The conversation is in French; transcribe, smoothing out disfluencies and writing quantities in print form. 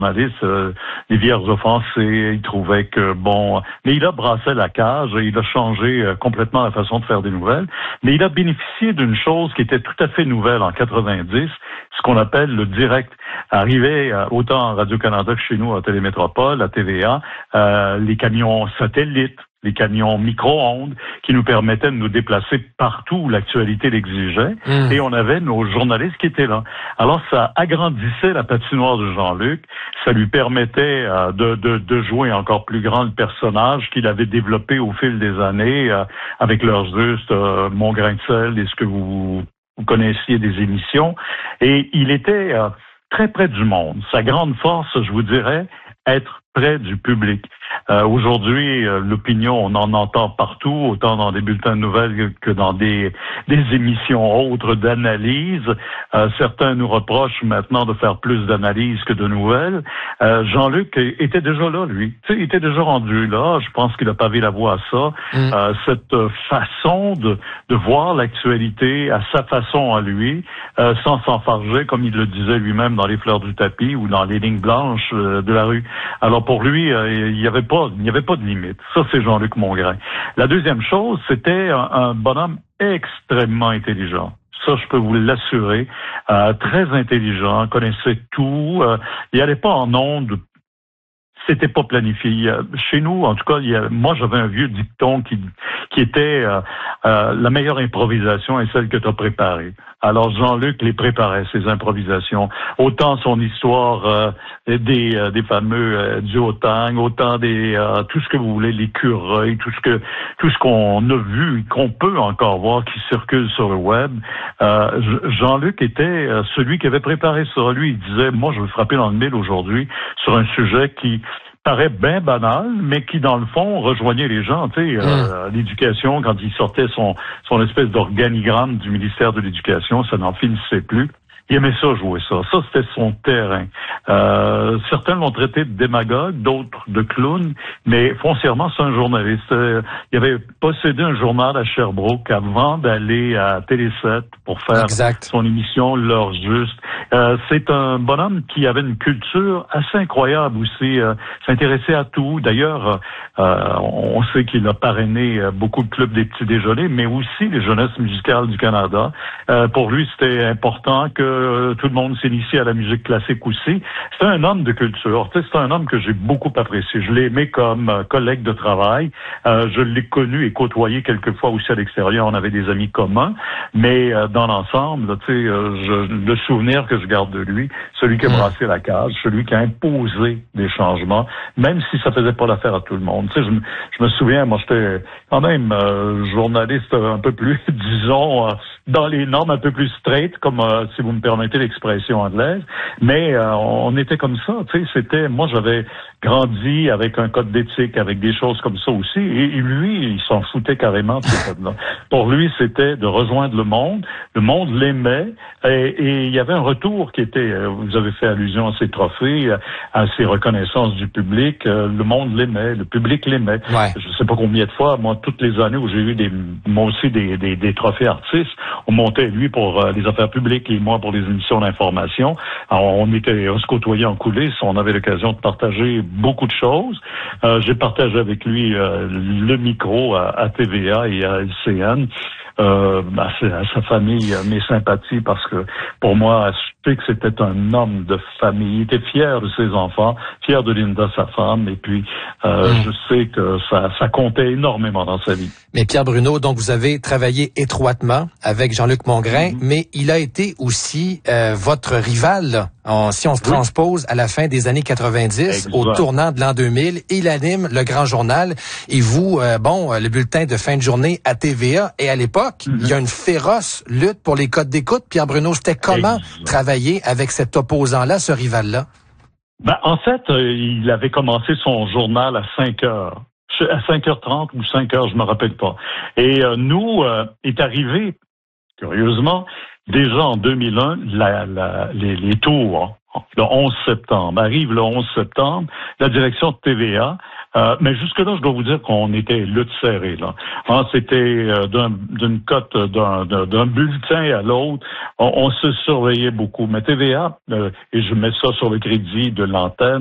journalistes, les vierges offensées, il trouvait que, bon... Mais il a brassé la cage, il a changé complètement la façon de faire des nouvelles, mais il a bénéficié d'une chose qui était tout à fait nouvelle en 90, ce qu'on appelle le direct. Arrivé autant à Radio-Canada que chez nous, à Télémétropole, à TVA, les camions satellites, les camions micro-ondes qui nous permettaient de nous déplacer partout où l'actualité l'exigeait. Et on avait nos journalistes qui étaient là. Alors, ça agrandissait la patinoire de Jean-Luc. Ça lui permettait de jouer encore plus grand le personnage qu'il avait développé au fil des années avec l'heure juste, Mon grain de sel et ce que vous connaissiez des émissions. Et il était très près du monde. Sa grande force, je vous dirais, être près du public. Aujourd'hui, l'opinion, on en entend partout, autant dans des bulletins de nouvelles que dans des émissions autres d'analyse. Certains nous reprochent maintenant de faire plus d'analyse que de nouvelles. Jean-Luc était déjà là, lui. Tu sais, il était déjà rendu là. Je pense qu'il a pavé la voie à ça. Cette façon de voir l'actualité à sa façon à lui, sans s'enfarger, comme il le disait lui-même dans Les Fleurs du Tapis ou dans Les Lignes blanches de la rue. Alors pour lui, il n'y avait pas de limite. Ça, c'est Jean-Luc Mongrain. La deuxième chose, c'était un bonhomme extrêmement intelligent. Ça, je peux vous l'assurer. Très intelligent, connaissait tout. Il n'allait pas en ondes. C'était pas planifié. Chez nous, en tout cas, moi, j'avais un vieux dicton qui était la meilleure improvisation est celle que tu as préparée. Alors, Jean-Luc les préparait, ses improvisations. Autant son histoire des fameux duotangs, autant tout ce que vous voulez, l'écureuil, tout ce qu'on a vu, qu'on peut encore voir qui circule sur le web. Jean-Luc était celui qui avait préparé ça. Lui, il disait, moi, je vais frapper dans le mille aujourd'hui sur un sujet qui paraît bien banal, mais qui, dans le fond, rejoignait les gens. Tu sais, l'éducation, quand il sortait son espèce d'organigramme du ministère de l'Éducation, ça n'en finissait plus. Il aimait ça, jouer ça. Ça, c'était son terrain. Certains l'ont traité de démagogue, d'autres de clown, mais foncièrement, c'est un journaliste. Il avait possédé un journal à Sherbrooke avant d'aller à Télé7 pour faire son émission L'heure juste. C'est un bonhomme qui avait une culture assez incroyable aussi. S'intéressait à tout. D'ailleurs, on sait qu'il a parrainé beaucoup de clubs des petits déjeuners, mais aussi les jeunesses musicales du Canada. Pour lui, c'était important que tout le monde s'initie à la musique classique aussi. C'est un homme de culture. Tu sais, c'est un homme que j'ai beaucoup apprécié. Je l'ai aimé comme collègue de travail. Je l'ai connu et côtoyé quelquefois aussi à l'extérieur. On avait des amis communs. Mais dans l'ensemble, tu sais, le souvenir que je garde de lui, celui qui a brassé la cage, celui qui a imposé des changements, même si ça faisait pas l'affaire à tout le monde. Tu sais, je me souviens, moi, j'étais quand même journaliste un peu plus, disons, dans les normes un peu plus straight, comme si vous me permettez l'expression anglaise, mais on était comme ça, tu sais, moi j'avais grandi avec un code d'éthique, avec des choses comme ça aussi, et lui, il s'en foutait carrément de ces codes-là. Pour lui, c'était de rejoindre le monde l'aimait, et il y avait un retour qui était, vous avez fait allusion à ses trophées, à ses reconnaissances du public, le monde l'aimait, le public l'aimait. Ouais. Je sais pas combien de fois, moi, toutes les années où j'ai eu des trophées artistes, on montait lui pour les affaires publiques et moi pour les émissions d'information. Alors, on se côtoyait en coulisses, on avait l'occasion de partager beaucoup de choses. J'ai partagé avec lui le micro à TVA et à LCN. À sa famille, mes sympathies, parce que pour moi, je sais que c'était un homme de famille. Il était fier de ses enfants, fier de Linda, sa femme, et puis je sais que ça comptait énormément dans sa vie. Mais Pierre Bruno, donc vous avez travaillé étroitement avec Jean-Luc Mongrain, mais il a été aussi votre rival, si on se transpose à la fin des années 90, au tournant de l'an 2000, il anime le Grand Journal, et vous, le bulletin de fin de journée à TVA, et à l'époque, il y a une féroce lutte pour les codes d'écoute. Pierre Bruno, c'était comment travailler avec cet opposant-là, ce rival-là? En fait, il avait commencé son journal à 5 heures. À 5h30 ou 5h, je me rappelle pas. Et nous, est arrivé, curieusement, déjà en 2001, les tours, le 11 septembre. Arrive le 11 septembre, la direction de TVA Mais jusque-là, je dois vous dire qu'on était lutte serrée, là. C'était d'une cote d'un bulletin à l'autre. On se surveillait beaucoup. Mais TVA, et je mets ça sur le crédit de l'antenne,